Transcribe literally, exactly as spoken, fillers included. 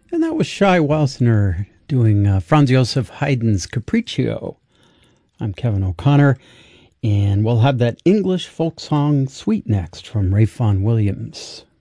And that was Shai Wilsener doing uh, Franz Josef Haydn's Capriccio. I'm Kevin O'Connor, and we'll have that English folk song Sweet next from Ralph Vaughan Williams.